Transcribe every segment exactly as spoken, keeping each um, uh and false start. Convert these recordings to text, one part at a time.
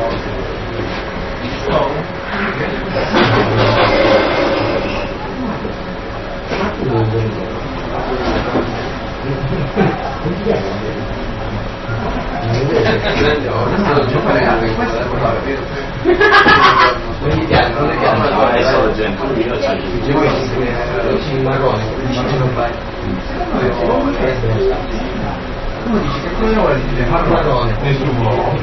Uno dice che cosa vuole dire marrone nessuno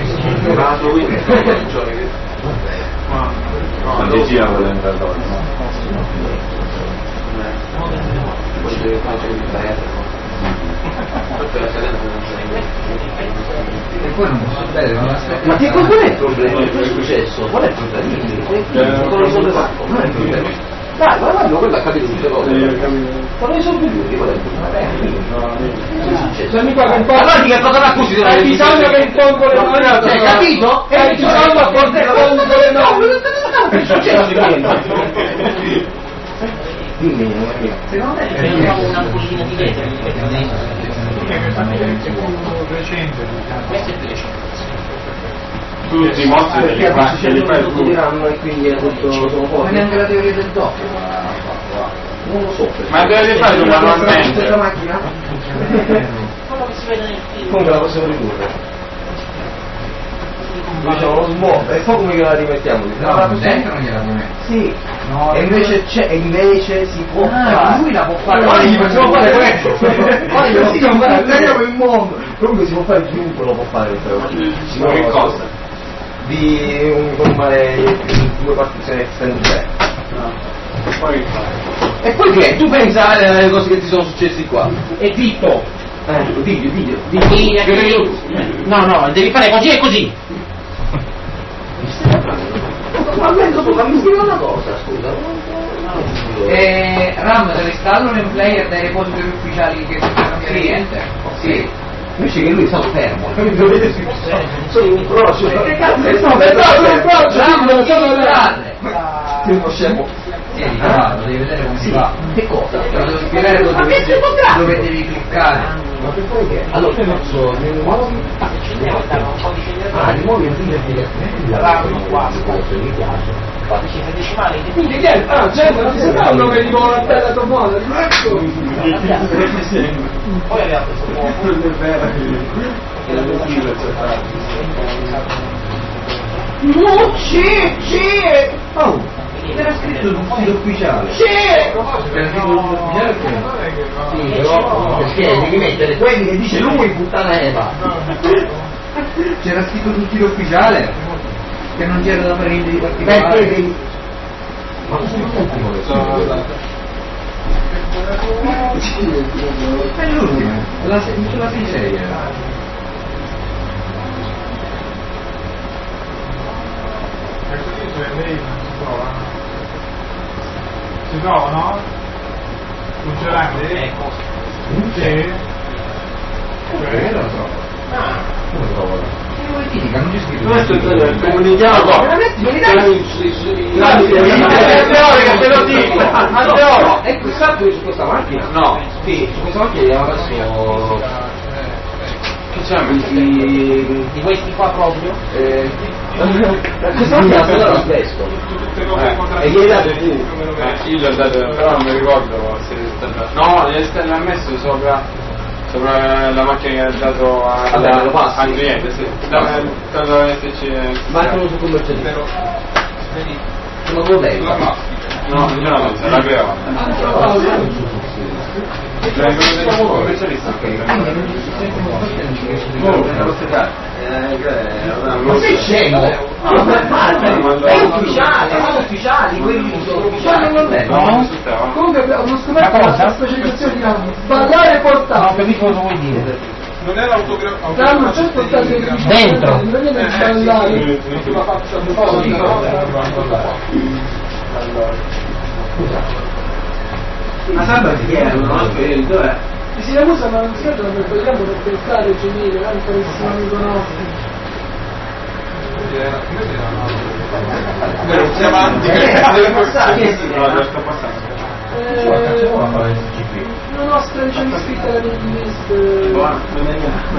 ma non gira con l'entratorio e poi non posso sapere ma che qual è il problema? Che è successo? Qual è il problema? Non lo sollevato, non è il problema. Dai, guarda, quello ha capito tutte le cose. Quando ne sono venuti, qual è il problema? Cosa è successo? Allora ti ha fatto l'accusa, hai bisogno che impongo le mani, hai capito? E hai bisogno a portare impongo le mani. Che è successo? Dimmi, secondo me prendiamo una cosina di vetro Questo è più recente. tutti i mostri perché adesso c'è tutto studiranno e quindi è tutto sono ma fuori. neanche la teoria del doppio Non lo so. ma deve fare una normalmente la macchina quello che si vede nel film. Comunque la possiamo ridurre. Diciamo lo smoke, e poi come gliela rimettiamo? no la dentro non gliela puoi mettere Sì. no, e invece c'è, e invece si può ah, fare. lui la può fare Ma gli facciamo fare questo. Ma gli possiamo facciamo fare fare il mondo. Comunque si può fare, chiunque lo può fare. ma che cosa? Di un normale due partizioni estendere. Poi fai E poi che? Tu pensa alle cose che ti sono successe qua? E zitto. Eh, video, video, Sì, video. no, no, devi fare così e così. Ma dopo fammi spiegare una cosa, scusa. eh, RAM se le installano in player dai repository ufficiali che non cambiare niente Sì. Invece che lui è stato fermo, dovete sono un procio. Che cazzo è stato? È stato un procio! RAM non sono le Sei uno scemo. sì, lo devi vedere come si fa Che cosa? te lo devo spiegare dove, devi, dove devi cliccare Ma che fai che? Allora, io faccio nel muovi. Ah, li muovi in fine di RAM qua. mi piace. quattordici decimali. Ah, certo, non si sa un nome di una bella tomata. Poi abbiamo questo fuoco. non è vero che la musica No, sì, sì. Oh, era scritto sul sito ufficiale. Sì. c'era scritto ufficiale Sì, però perché devi mettere quelli che dice lui puttana Eva. c'era scritto sul sito ufficiale che non c'era da fare niente di Perché particolare devi. Ma tu sei l'ultimo che è l'ultimo la sulla sei serie lei non si trova si trova no? funzionante? Ecco. Sì eh lo so come lo trovo? che vuoi dire non c'è scritto questo è il comunicato che te lo dico Andrea è stato su questa macchina? no Sì, su questa macchina abbiamo messo che c'è di, Di questi qua proprio? eh, questa macchina sta dando spesso tutte cose e contrarie gli hai dato tu eh, io gli ho dato però non mi ricordo se è stata no l'ha messo sopra sopra la macchina che ha dato a, Vabbè, lo passi. al cliente sì da da S C marcano su commercialista sono due lei no no no la creo ma sei scemo? È ufficiale, sono ufficiali, quelli sono ufficiali. No? comunque abbiamo scoperto la specializzazione di RAM sballare e portare No, capisco cosa vuoi dire. non è l'autografico RAM c'è portato Dentro. non viene sballare sulla faccia Ma salva chi è? Dov'è? e si la usa ma non si tratta per vogliamo per pensare civile anche se non mi conosco però siamo avanti Deve passare. no sto passando eh, non ho specialista alla mia list